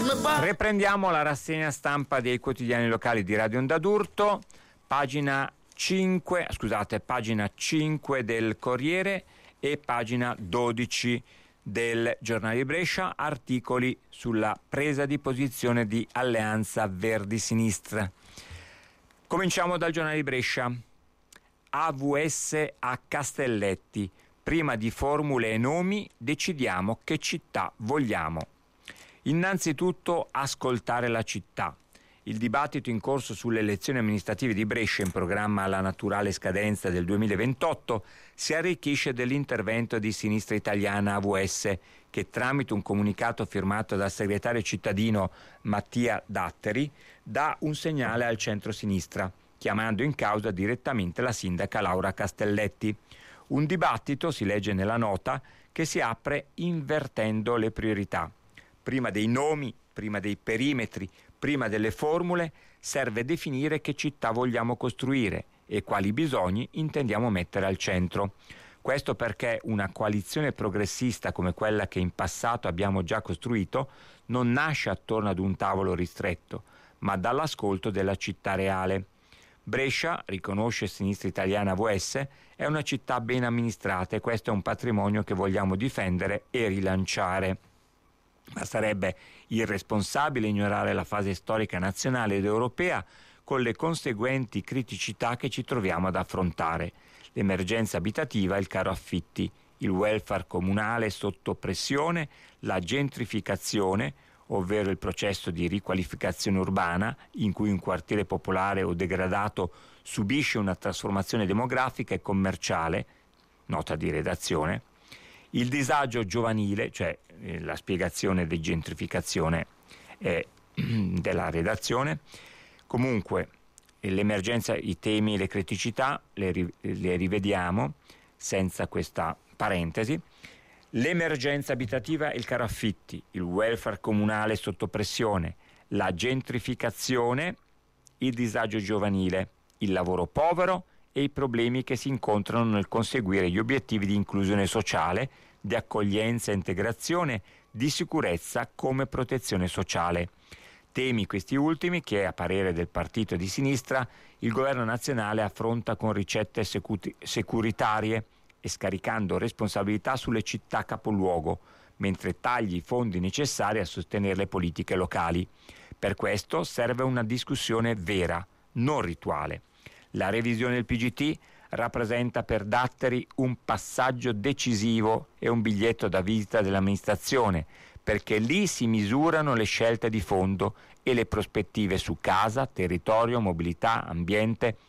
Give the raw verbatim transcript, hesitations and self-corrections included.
Riprendiamo la rassegna stampa dei quotidiani locali di Radio Onda d'Urto, pagina cinque, scusate, pagina cinque del Corriere e pagina dodici del Giornale di Brescia, articoli sulla presa di posizione di Alleanza Verdi-Sinistra. Cominciamo dal Giornale di Brescia. A V S a Castelletti, prima di formule e nomi decidiamo che città vogliamo. Innanzitutto ascoltare la città. Il dibattito in corso sulle elezioni amministrative di Brescia, in programma alla naturale scadenza del duemilaventotto, si arricchisce dell'intervento di Sinistra Italiana A V S, che tramite un comunicato firmato dal segretario cittadino Mattia Datteri dà un segnale al centro-sinistra, chiamando in causa direttamente la sindaca Laura Castelletti. Un dibattito, si legge nella nota, che si apre invertendo le priorità. Prima dei nomi, prima dei perimetri, prima delle formule, serve definire che città vogliamo costruire e quali bisogni intendiamo mettere al centro. Questo perché una coalizione progressista come quella che in passato abbiamo già costruito non nasce attorno ad un tavolo ristretto, ma dall'ascolto della città reale. Brescia, riconosce Sinistra Italiana A V S, è una città ben amministrata e questo è un patrimonio che vogliamo difendere e rilanciare. Ma sarebbe irresponsabile ignorare la fase storica nazionale ed europea con le conseguenti criticità che ci troviamo ad affrontare: l'emergenza abitativa e il caro affitti, il welfare comunale sotto pressione, la gentrificazione, ovvero il processo di riqualificazione urbana in cui un quartiere popolare o degradato subisce una trasformazione demografica e commerciale, nota di redazione, il disagio giovanile, cioè eh, la spiegazione di gentrificazione eh, della redazione. Comunque eh, l'emergenza, i temi e le criticità le, ri, le rivediamo senza questa parentesi. L'emergenza abitativa e il caro affitti, il welfare comunale sotto pressione, la gentrificazione, il disagio giovanile, il lavoro povero e i problemi che si incontrano nel conseguire gli obiettivi di inclusione sociale, di accoglienza e integrazione, di sicurezza come protezione sociale. Temi questi ultimi che, a parere del partito di sinistra, il governo nazionale affronta con ricette secu- securitarie e scaricando responsabilità sulle città capoluogo, mentre tagli i fondi necessari a sostenere le politiche locali. Per questo serve una discussione vera, non rituale. La revisione del P G T rappresenta per Datteri un passaggio decisivo e un biglietto da visita dell'amministrazione, perché lì si misurano le scelte di fondo e le prospettive su casa, territorio, mobilità, ambiente,